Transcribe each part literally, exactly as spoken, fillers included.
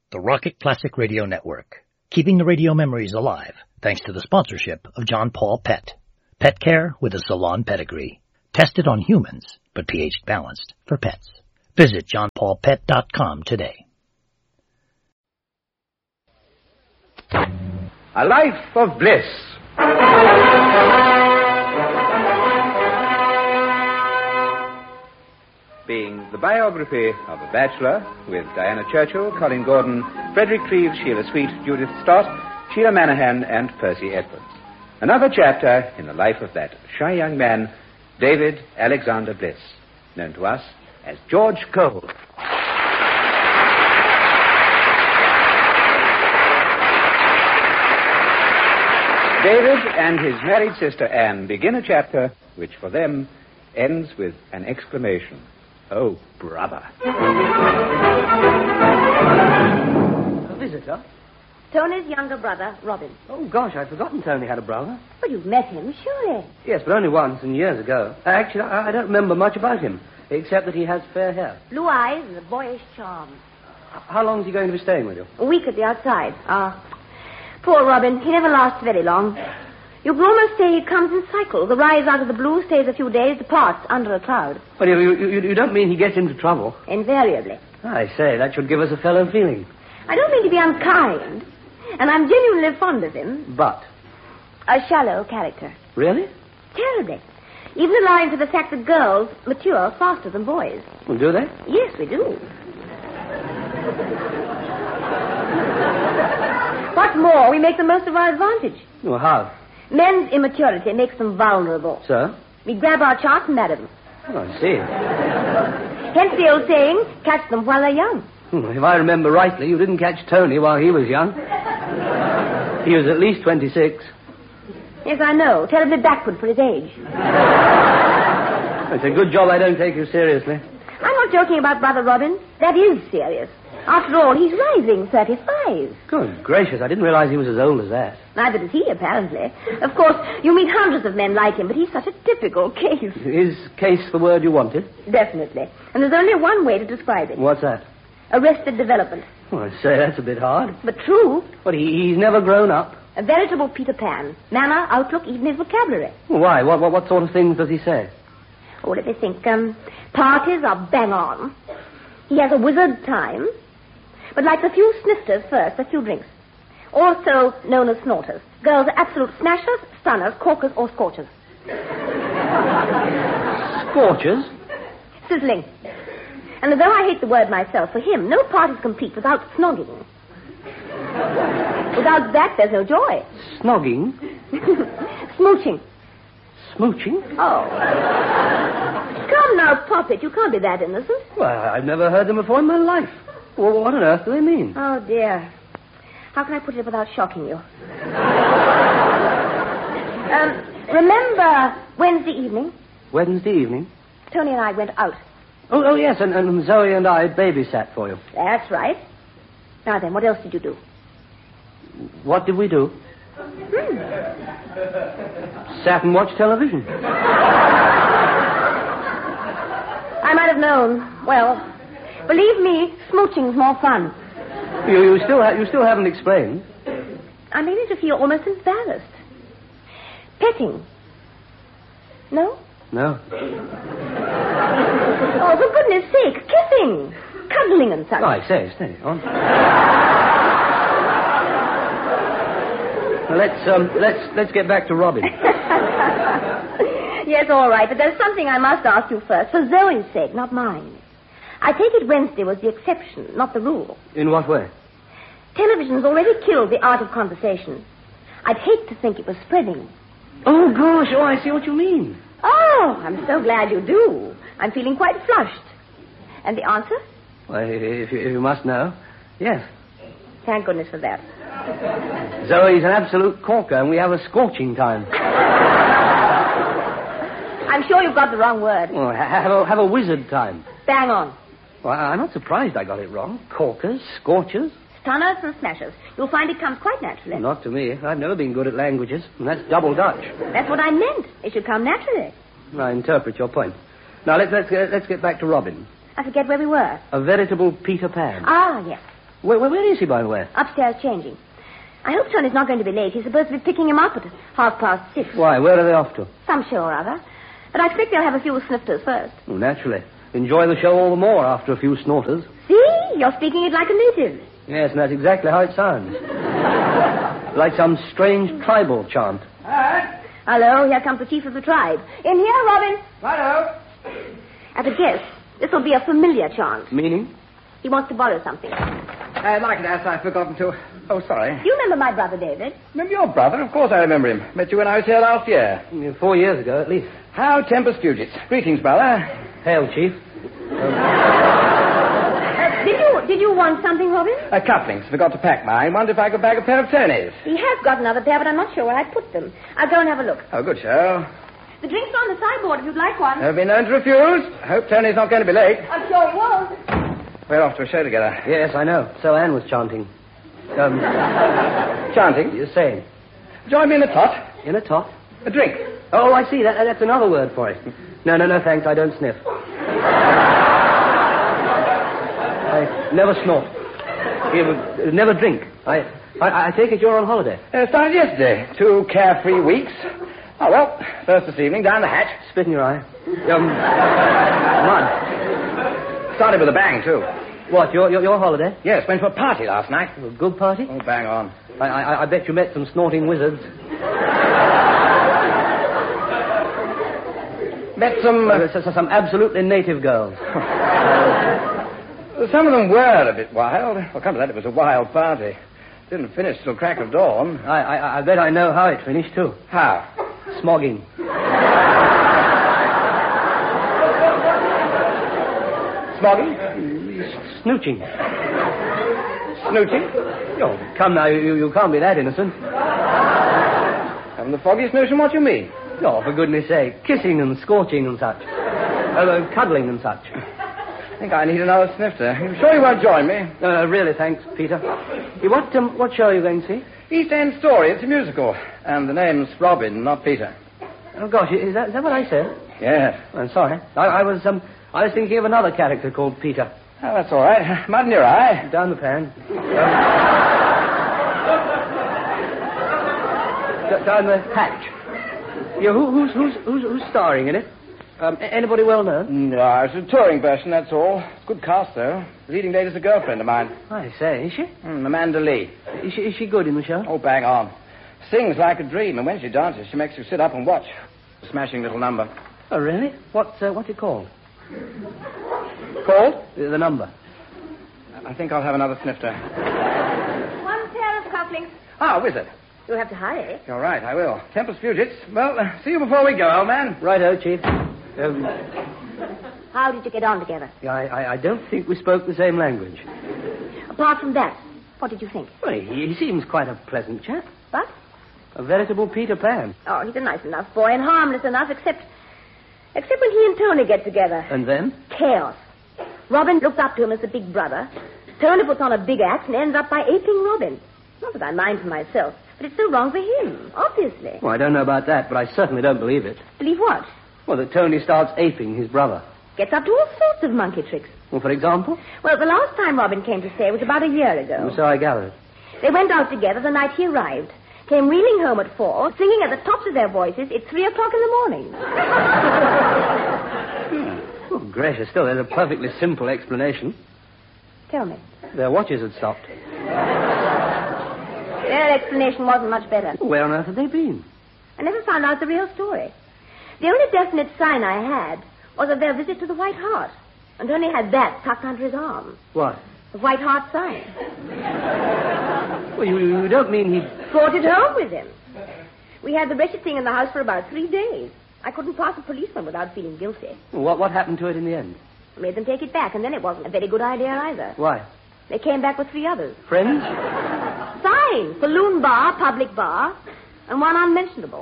the Rocket Classic Radio Network, keeping the radio memories alive thanks to the sponsorship of John Paul Pet. Pet care with a salon pedigree. Tested on humans, but pH balanced for pets. Visit john paul pet dot com today. A Life of Bliss. Being the biography of a bachelor with Diana Churchill, Colin Gordon, Frederick Cleves, Sheila Sweet, Judith Stott, Sheila Manahan, and Percy Edwards. Another chapter in the life of that shy young man, David Alexander Bliss, known to us as George Cole. David and his married sister Anne begin a chapter which for them ends with an exclamation. Oh, brother. A visitor? Tony's younger brother, Robin. Oh, gosh, I'd forgotten Tony had a brother. Well, you've met him, surely. Yes, but only once and years ago. Actually, I, I don't remember much about him, except that he has fair hair. Blue eyes and a boyish charm. How long is he going to be staying with you? A week at the outside. Ah, poor Robin. He never lasts very long. You could almost say he comes in cycles. The rise out of the blue, stays a few days, departs under a cloud. Well, you, you, you don't mean he gets into trouble? Invariably. I say, that should give us a fellow feeling. I don't mean to be unkind, and I'm genuinely fond of him. But? A shallow character. Really? Terribly. Even allowing for the fact that girls mature faster than boys. Well, do they? Yes, we do. What's more, we make the most of our advantage. Well, how? Men's immaturity makes them vulnerable. So? We grab our chance and marry them. Oh, I see. Hence the old saying, catch them while they're young. Hmm, if I remember rightly, you didn't catch Tony while he was young. He was at least twenty-six. Yes, I know. Terribly backward for his age. It's a good job I don't take you seriously. I'm not joking about Brother Robin. That is serious. After all, he's rising thirty-five. Good gracious, I didn't realize he was as old as that. Neither does he, apparently. Of course, you meet hundreds of men like him, but he's such a typical case. Is case the word you wanted? Definitely. And there's only one way to describe it. What's that? Arrested development. Oh, I'd say that's a bit hard. But true. But he, he's never grown up. A veritable Peter Pan. Manner, outlook, even his vocabulary. Why? What, what, what sort of things does he say? Oh, let me think. Um, parties are bang on. He has a wizard time. But like the few snifters first, a few drinks. Also known as snorters. Girls are absolute smashers, stunners, corkers, or scorchers. Scorchers? Sizzling. And although I hate the word myself, for him, no parties complete without snogging. Without that, there's no joy. Snogging? Smooching. Smooching? Oh. Come now, Poppet, you can't be that innocent. Well, I've never heard them before in my life. Well, what on earth do they mean? Oh, dear. How can I put it without shocking you? um, remember Wednesday evening? Wednesday evening? Tony and I went out. Oh, oh yes, and, and Zoe and I babysat for you. That's right. Now then, what else did you do? What did we do? Hmm. Sat and watched television. I might have known. Well, believe me, smooching's more fun. You, you still ha- you still haven't explained. I'm beginning to feel almost embarrassed. Petting. No? No. Oh, for goodness sake, kissing, cuddling and such. Oh, I say, stay on. Well, let's um, let's let's get back to Robin. Yes, all right, but there's something I must ask you first, for Zoe's sake, not mine. I take it Wednesday was the exception, not the rule. In what way? Television's already killed the art of conversation. I'd hate to think it was spreading. Oh, gosh, oh, I see what you mean. Oh, I'm so glad you do. I'm feeling quite flushed. And the answer? Well, if you, if you must know, yes. Thank goodness for that. Zoe's an absolute corker, and we have a scorching time. I'm sure you've got the wrong word. Well, have a, have a wizard time. Bang on. Well, I'm not surprised I got it wrong. Corkers, scorchers. Stunners and smashers. You'll find it comes quite naturally. Not to me. I've never been good at languages, and that's double Dutch. That's what I meant. It should come naturally. I interpret your point. Now, let's, let's, uh, let's get back to Robin. I forget where we were. A veritable Peter Pan. Ah, yes. Where, where, where is he, by the way? Upstairs changing. I hope Tony's not going to be late. He's supposed to be picking him up at half past six. Why? Where are they off to? Some show or other. But I expect they'll have a few snifters first. Well, naturally. Enjoy the show all the more after a few snorters. See? You're speaking it like a native. Yes, and that's exactly how it sounds. Like some strange tribal chant. Hi. Hello, here comes the chief of the tribe. In here, Robin. Righto. At a guess, this will be a familiar chant. Meaning? He wants to borrow something. I'd like to ask, I've forgotten to... Oh, sorry. You remember my brother, David? Remember your brother? Of course I remember him. Met you when I was here last year. Four years ago, at least. How Tempest Fugits. Greetings, brother. Hail, Chief. Uh, did you did you want something, Robin? Uh, cufflinks. Forgot to pack mine. Wondered if I could bag a pair of Tony's. He has got another pair, but I'm not sure where I put them. I'll go and have a look. Oh, good show. The drinks are on the sideboard if you'd like one. Never been known to refuse. Hope Tony's not going to be late. I'm sure he won't. We're off to a show together. Yes, I know. So Anne was chanting. Um, Chanting? You're saying? Join me in a tot. In a tot? A drink. Oh, I see. That, that's another word for it. No, no, no, thanks. I don't sniff. I never snort. You, never drink. I, I I take it you're on holiday. Uh, started yesterday. Two carefree weeks. Oh, well, first this evening, down the hatch. Spit in your eye. Um, what? Started with a bang, too. What, your, your, your holiday? Yes, went to a party last night. A good party? Oh, bang on. I, I, I bet you met some snorting wizards. Met some... Uh, Uh, some absolutely native girls. some of them were a bit wild. Well, come to that, it was a wild party. Didn't finish till crack of dawn. I, I, I bet I know how it finished, too. How? Smogging. Smogging? Snooching. Snooching? Oh, come now, you, you can't be that innocent. Haven't the foggiest notion what you mean. Oh, for goodness sake. Kissing and scorching and such. Uh, cuddling and such. I think I need another snifter. You sure you won't join me? Uh, really, thanks, Peter. Hey, What, um, what show are you going to see? East End Story. It's a musical. And the name's Robin, not Peter. Oh, gosh, is that, is that what I said? Yes. I'm sorry. I, I was, um, I was thinking of another character called Peter. Oh, that's all right. Mud in your eye. Down the pan. Um, down the hatch. Yeah, who, who's, who's, who's, who's starring in it? Um, a- anybody well known? No, it's a touring version, that's all. Good cast, though. The leading lady's a girlfriend of mine. I say, is she? Mm, Amanda Lee. Is she, is she good in the show? Oh, bang on. Sings like a dream, and when she dances, she makes you sit up and watch. Smashing little number. Oh, really? What, uh, what's it called? Called? The, the number. I think I'll have another snifter. One pair of cufflinks. Ah, Wizard. You'll have to hurry. You're right, I will. Tempest Fugits. Well, uh, see you before we go, old man. Righto, Chief. Um, How did you get on together? I, I, I don't think we spoke the same language. Apart from that, what did you think? Well, he, he seems quite a pleasant chap. But? A veritable Peter Pan. Oh, he's a nice enough boy and harmless enough, except... Except when he and Tony get together. And then? Chaos. Robin looks up to him as the big brother. Tony puts on a big act and ends up by aping Robin. Not that I mind for myself, but it's so wrong for him, obviously. Well, I don't know about that, but I certainly don't believe it. Believe what? Well, that Tony starts aping his brother. Gets up to all sorts of monkey tricks. Well, for example? Well, the last time Robin came to stay was about a year ago. So I gathered. They went out together the night he arrived. Came reeling home at four, singing at the tops of their voices, it's three o'clock in the morning. Oh, gracious, still, there's a perfectly simple explanation. Tell me. Their watches had stopped. Their explanation wasn't much better. Where on earth had they been? I never found out the real story. The only definite sign I had was of their visit to the White Hart. And Tony had that tucked under his arm. What? The White Hart sign. Well, you, you don't mean he... Brought it home with him. We had the wretched thing in the house for about three days. I couldn't pass a policeman without feeling guilty. What, what happened to it in the end? I made them take it back, and then it wasn't a very good idea either. Why? They came back with three others. Friends? Signs. Saloon bar, public bar, and one unmentionable.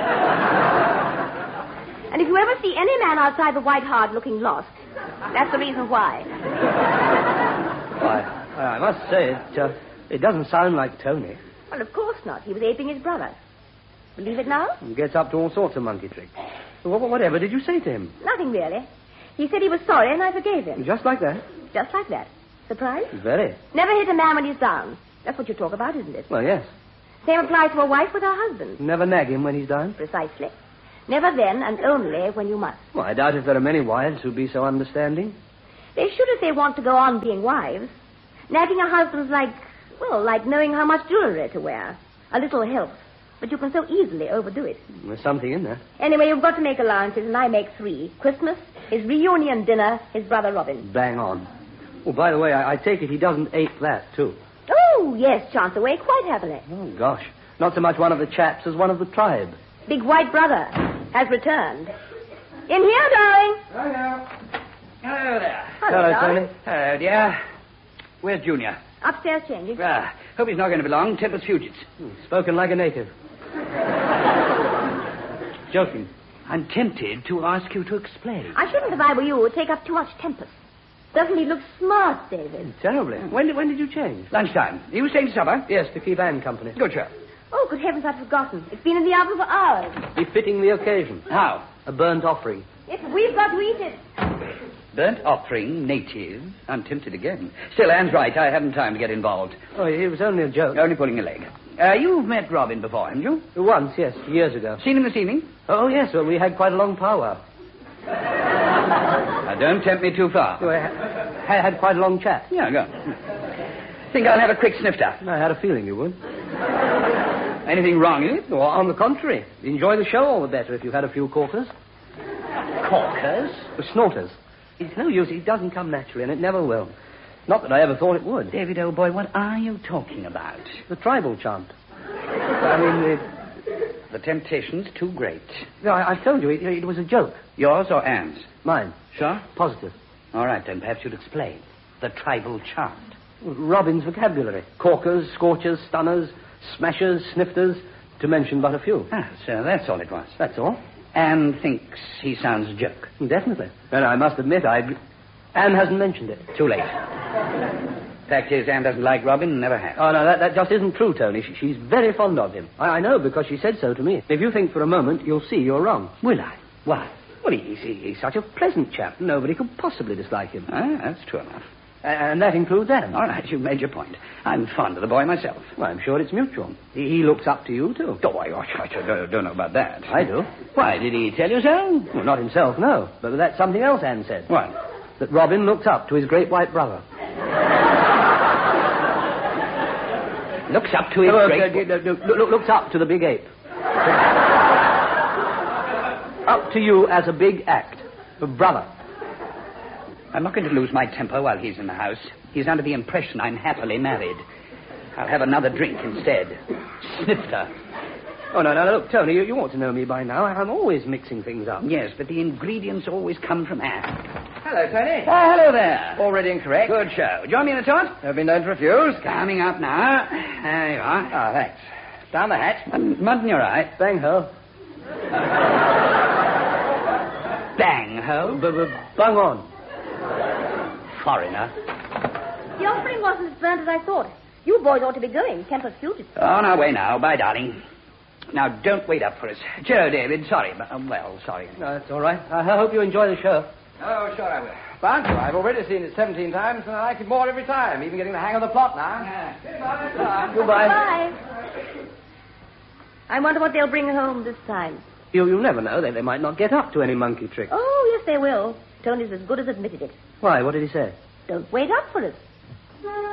And if you ever see any man outside the White Hart looking lost, that's the reason why. Why, I must say, it, uh, it doesn't sound like Tony. Well, of course not. He was aping his brother. Believe it now? He gets up to all sorts of monkey tricks. Wh- Whatever did you say to him? Nothing really. He said he was sorry, and I forgave him. Just like that? Just like that. Surprised? Very. Never hit a man when he's down. That's what you talk about, isn't it? Well, yes. Same applies to a wife with her husband. Never nag him when he's down? Precisely. Never then and only when you must. Well, I doubt if there are many wives who'd be so understanding. They should if they want to go on being wives. Nagging a husband's like, well, like knowing how much jewelry to wear. A little helps, but you can so easily overdo it. There's something in that. Anyway, you've got to make allowances, and I make three. Christmas, his reunion dinner, his brother Robin. Bang on. Oh, by the way, I, I take it he doesn't ape that, too. Oh, yes, chance away quite happily. Oh, gosh. Not so much one of the chaps as one of the tribe. Big white brother has returned. In here, darling. Hello. Hello there. Hello, Hello, darling. Tony. Hello, dear. Where's Junior? Upstairs changing. Ah, hope he's not going to be long. Tempest Fugits. Hmm, spoken like a native. Joking. I'm tempted to ask you to explain. I shouldn't, if I were you, take up too much Tempest. Doesn't he look smart, David? Terribly. When did, when did you change? Lunchtime. Are you staying to supper? Yes, to keep Anne company. Good, sir. Oh, good heavens, I'd forgotten. It's been in the oven for hours. Befitting the occasion. How? A burnt offering. If we've got to eat it. Burnt offering, native. I'm tempted again. Still, Anne's right. I haven't time to get involved. Oh, it was only a joke. Only pulling a leg. Uh, you've met Robin before, haven't you? Once, yes, years ago. Seen him this evening? Oh, yes, well, we had quite a long powwow. Now, don't tempt me too far. So I ha- had quite a long chat. Yeah, go. Think I'll have a quick snifter. I had a feeling you would. Anything wrong in it? Or on the contrary, enjoy the show all the better if you've had a few corkers. Corkers? The snorters. It's no use. It doesn't come naturally, and it never will. Not that I ever thought it would. David, old boy, what are you talking about? The tribal chant. I mean, the... The temptation's too great. No, I, I told you, it, it was a joke. Yours or Anne's? Mine. Sure? Positive. All right, then, perhaps you'd explain. The tribal chant. Robin's vocabulary. Corkers, scorchers, stunners, smashers, snifters, to mention but a few. Ah, so that's all it was. That's all. Anne thinks he sounds a joke. Definitely. And I must admit, I... Anne hasn't mentioned it. Too late. Fact is, Anne doesn't like Robin and never has. Oh, no, that, that just isn't true, Tony. She, she's very fond of him. I, I know, because she said so to me. If you think for a moment, you'll see you're wrong. Will I? Why? Well, he's, he's such a pleasant chap. Nobody could possibly dislike him. Ah, that's true enough. And that includes Anne. All right, you've made your point. I'm fond of the boy myself. Well, I'm sure it's mutual. He, he looks up to you, too. Oh, I, I don't, don't know about that. I do. Why, did he tell you so? Well, not himself, no. But that's something else Anne said. What? That Robin looks up to his great white brother. Looks up to his no, great... No, no, no, look, looks up to the big ape. Up to you as a big act. A brother. I'm not going to lose my temper while he's in the house. He's under the impression I'm happily married. I'll have another drink instead. Snifter. Oh, no, no, look, Tony, you, you ought to know me by now. I'm always mixing things up. Yes, but the ingredients always come from Anne. Hello, Tony. Oh, hello there. All ready and correct. Good show. Join me in a tot? Never been known to refuse. Coming up now. There you are. Ah, thanks. Down the hatch. Um, mud in your eye. Bang ho. Bang ho. Bung on. Foreigner. The offering wasn't as burnt as I thought. You boys ought to be going. Tempest Fugits. On our way now. Bye, darling. Now, don't wait up for us. Cheerio, David. Sorry, but... Uh, well, sorry. No, that's all right. I hope you enjoy the show. Oh, sure I will. Bound to. I've already seen it seventeen times, and I like it more every time. Even getting the hang of the plot now. Goodbye. Goodbye. Bye. I wonder what they'll bring home this time. You, you'll never know. They, they might not get up to any monkey trick. Oh, yes, they will. Tony's as good as admitted it. Why? What did he say? Don't wait up for us.